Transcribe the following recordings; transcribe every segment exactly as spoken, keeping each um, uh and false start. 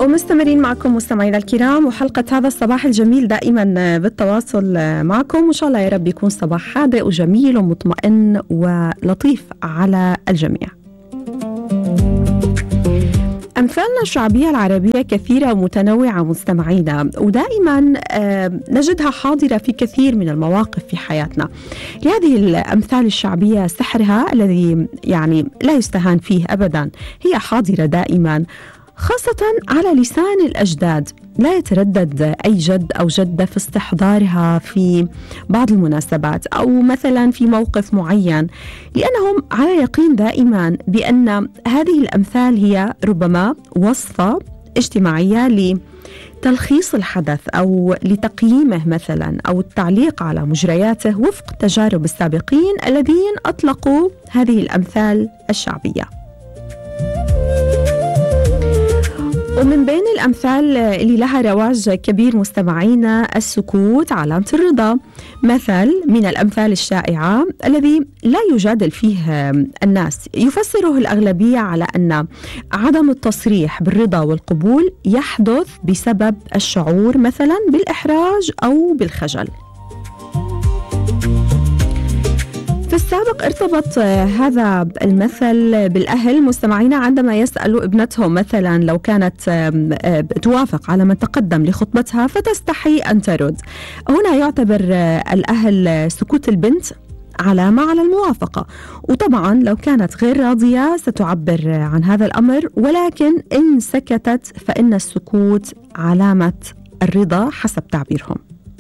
ومستمرين معكم مستمعينا الكرام، وحلقة هذا الصباح الجميل دائما بالتواصل معكم، وإن شاء الله يا رب يكون صباح هادئ وجميل ومطمئن ولطيف على الجميع. أمثالنا الشعبية العربية كثيرة ومتنوعة مستمعينا، ودائما نجدها حاضرة في كثير من المواقف في حياتنا. لهذه الأمثال الشعبية سحرها الذي يعني لا يستهان فيه أبدا، هي حاضرة دائما خاصة على لسان الأجداد. لا يتردد أي جد أو جدة في استحضارها في بعض المناسبات أو مثلا في موقف معين، لأنهم على يقين دائما بأن هذه الأمثال هي ربما وصفة اجتماعية لتلخيص الحدث أو لتقييمه مثلا أو التعليق على مجرياته وفق تجارب السابقين الذين أطلقوا هذه الأمثال الشعبية. ومن بين الأمثال اللي لها رواج كبير مستمعينا السكوت علامة الرضا، مثل من الأمثال الشائعة الذي لا يجادل فيه الناس، يفسره الأغلبية على أن عدم التصريح بالرضا والقبول يحدث بسبب الشعور مثلا بالإحراج أو بالخجل. في السابق ارتبط هذا المثل بالأهل مستمعينا عندما يسألوا ابنتهم مثلا لو كانت توافق على من تقدم لخطبتها فتستحي أن ترد. هنا يعتبر الأهل سكوت البنت علامة على الموافقة، وطبعا لو كانت غير راضية ستعبر عن هذا الأمر، ولكن إن سكتت فإن السكوت علامة الرضا حسب تعبيرهم.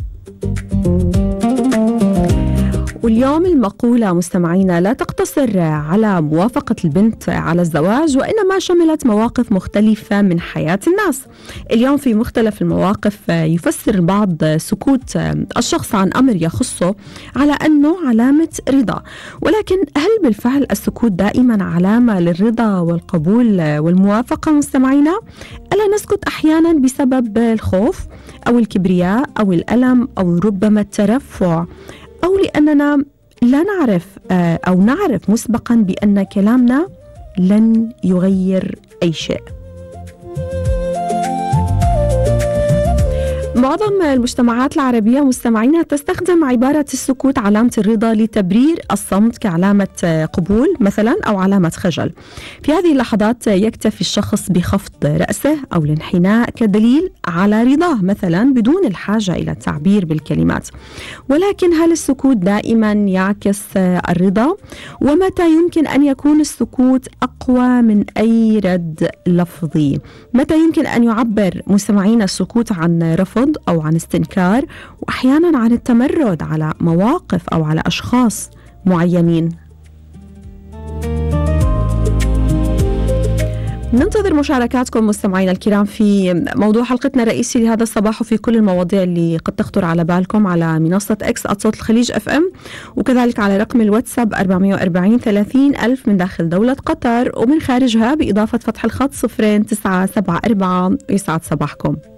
واليوم المقولة مستمعينا لا تقتصر على موافقة البنت على الزواج، وإنما شملت مواقف مختلفة من حياة الناس. اليوم في مختلف المواقف يفسر البعض سكوت الشخص عن أمر يخصه على أنه علامة رضا، ولكن هل بالفعل السكوت دائما علامة للرضا والقبول والموافقة مستمعينا؟ ألا نسكت أحيانا بسبب الخوف أو الكبرياء أو الألم أو ربما الترفع، أو لأننا لا نعرف أو نعرف مسبقا بأن كلامنا لن يغير أي شيء؟ معظم المجتمعات العربية مستمعينا تستخدم عبارة السكوت علامة الرضا لتبرير الصمت كعلامة قبول مثلا أو علامة خجل. في هذه اللحظات يكتفي الشخص بخفض رأسه أو الانحناء كدليل على رضاه مثلا بدون الحاجة إلى التعبير بالكلمات. ولكن هل السكوت دائما يعكس الرضا؟ ومتى يمكن أن يكون السكوت أقوى من أي رد لفظي؟ متى يمكن أن يعبر مستمعينا السكوت عن رفض أو عن استنكار، وأحيانا عن التمرد على مواقف أو على أشخاص معينين؟ ننتظر مشاركاتكم مستمعينا الكرام في موضوع حلقتنا الرئيسي لهذا الصباح، وفي كل المواضيع اللي قد تخطر على بالكم على منصة إكس @صوت الخليج اف ام، وكذلك على رقم الواتساب أربعمائة وأربعين ثلاثين ألف من داخل دولة قطر ومن خارجها بإضافة فتح الخط صفرين تسعة سبعة أربعة. يسعد صباحكم.